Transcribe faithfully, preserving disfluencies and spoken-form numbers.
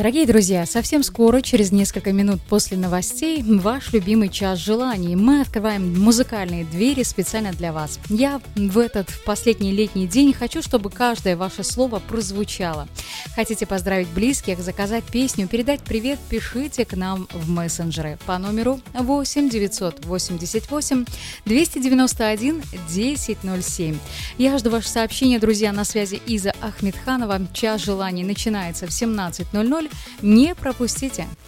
Дорогие друзья, совсем скоро, через несколько минут после новостей, ваш любимый час желаний. Мы открываем музыкальные двери специально для вас. Я в этот в последний летний день хочу, чтобы каждое ваше слово прозвучало. Хотите поздравить близких, заказать песню, передать привет, пишите к нам в мессенджеры по номеру восемь девятьсот восемьдесят восемь двести девяносто один десять ноль семь. Я жду ваше сообщение, друзья, на связи Иза Ахмедханова. Час желаний начинается в семнадцать ноль ноль. Не пропустите.